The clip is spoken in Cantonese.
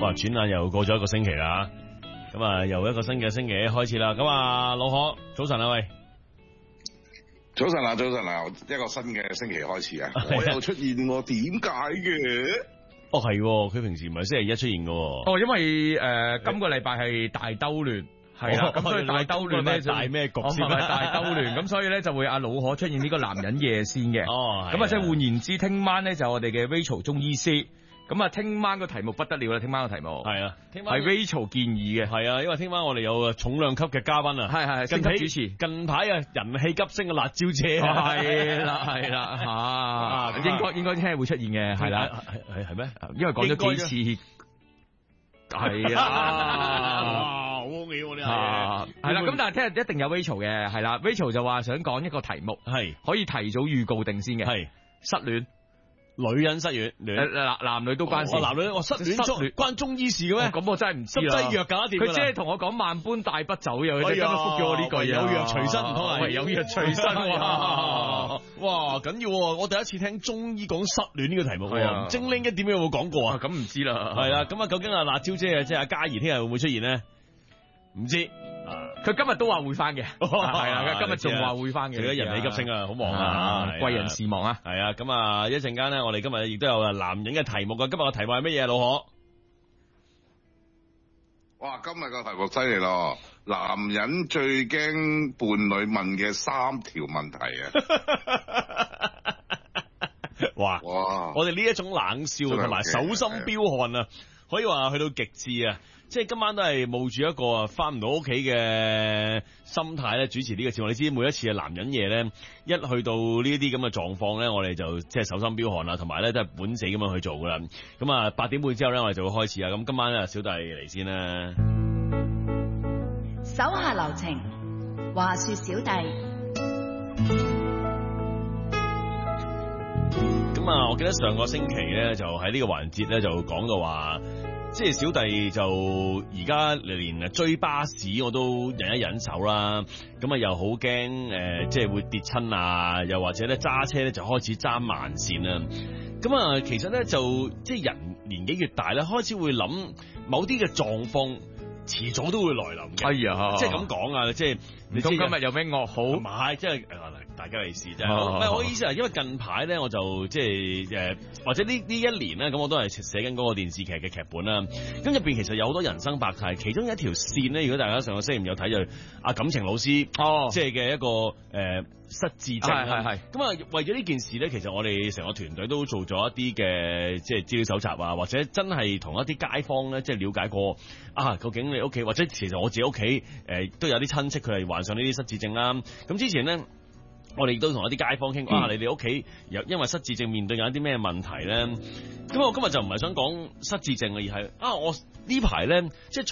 哇！轉眼又過咗一個星期啦，咁啊又一個新嘅星期開始啦。咁啊，老何，早晨啊，喂！ 早晨啊，一個新嘅星期開始啊，我又出現喎，點解嘅？ 哦，係，佢平時唔係星期一出現嘅。 哦，因為今個禮拜係大兜亂，係啦，咁所以大兜亂咧就大咩局先？ 大兜亂，咁所以咧就會阿老何出現呢個男人夜先嘅。 哦， 咁啊，即係換言之，聽晚咧就我哋嘅 Rachel 中醫師。咁啊，聽晚個題目不得了啦！聽晚個題目係啊，聽晚係 Rachel 建議嘅， 係啊，因為聽晚我哋有重量級嘅嘉賓啊， 係升級主持，近排啊人氣急升嘅辣椒姐， 係啦應該聽日會出現嘅，係啦， 係咩？ 因為講咗幾次，係啊， 好味喎呢下嘢，係啦，咁但係聽日一定有 Rachel 嘅，係啦 ，Rachel 就話想講一個題目， 係可以提早預告定先嘅， 係失戀。 女人失戀， 男女都關事。 男女我失戀關中醫事嘅咩？ 咁我真係唔知啦。 執劑藥搞掂。佢只係同我講萬般帶不走嘅，佢今日覆咗我呢句嘢。 有藥隨身， 唯有藥隨身。 哇，緊要喎！我第一次聽中醫講失戀呢個題目喎。精靈一點有冇講過啊？ 咁唔知啦。 係啦，咁啊，究竟阿辣椒姐啊，即係阿嘉怡，聽日會唔會出現呢？唔知。 佢今日都話會翻嘅，係啦，今日仲話會翻嘅。 除咗人氣急升啊，好忙啊， 貴人事忙啊。 係啊，咁啊，一陣間咧，我哋今日亦都有男人嘅題目噶。今日嘅題目係乜嘢，老何？ 哇，今日個題目犀利咯！男人最驚伴侶問嘅3條問題啊！ 哇！我哋呢一種冷笑同埋手心飆汗啊，可以話去到極致啊！即係今晚都係冒住一個翻唔到屋企嘅心態咧，主持呢個節目。你知每一次嘅男人夜咧，一去到呢啲咁嘅狀況咧，我哋就即係手心飆汗啦，同埋咧都係本死咁樣去做噶啦。咁啊8點半之後咧，我哋就會開始啊。咁今晚咧，小弟嚟先啦。 手下留情，話說小弟。 咁啊，我記得上個星期咧，就喺呢個環節咧，就講到話。即係小弟就而家連追巴士我都忍一忍手啦，咁啊又好驚即係會跌親啊，又或者咧揸車咧就開始揸慢線啦。咁啊其實咧就即係人年紀越大咧，開始會諗某啲嘅狀況遲早都會來臨嘅。 哎呀， 即係咁講啊，即係你知今日有咩噩好？ 唔係，即係大家嘅事啫。唔係我意思係，因為近排咧我就即係或者呢一年咧，咁我都係寫緊嗰個電視劇嘅劇本啦。咁入邊其實有好多人生百態，其中有一條線咧，如果大家上個星期五有睇就感情老師即係嘅一個失智症啦。係。咁啊，為咗呢件事咧，其實我哋成個團隊都做咗一啲嘅即係資料搜集啊，或者真係同一啲街坊咧即係了解過究竟你屋企或者其實我自己屋企都有啲親戚佢係患上呢啲失智症啦。咁之前咧。我哋亦都同一啲街坊傾過，你哋屋企因為失智症面對緊一啲咩問題咧？咁我今日就唔係想講失智症啊，而係我呢排咧即係